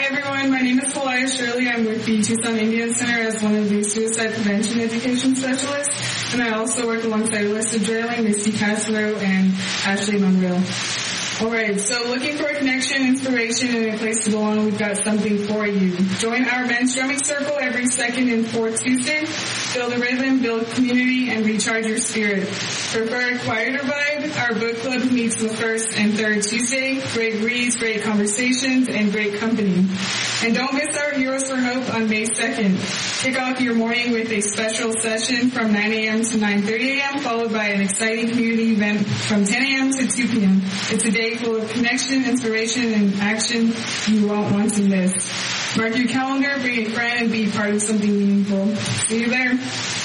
everyone. My name is Kalaya Shirley. I'm with the Tucson Indian Center as one of the suicide prevention education specialists. And I also work alongside Alyssa Dreiling, Misty Castro, and Ashley Monreal. Alright, so looking for a connection, inspiration, and a place to belong, we've got something for you. Join our men's drumming circle every second and fourth Tuesday. Build a rhythm, build community, and recharge your spirit. Prefer a quieter vibe? Our book club meets the first and third Tuesday. Great reads, great conversations, and great company. And don't miss our Heroes for Hope on May 2nd. Kick off your morning with a special session from 9 a.m. to 9:30 a.m., followed by an exciting community event from 10 a.m. to 2 p.m. It's a day full of connection, inspiration, and action you won't want to miss. Mark your calendar, bring a friend, and be part of something meaningful. See you there.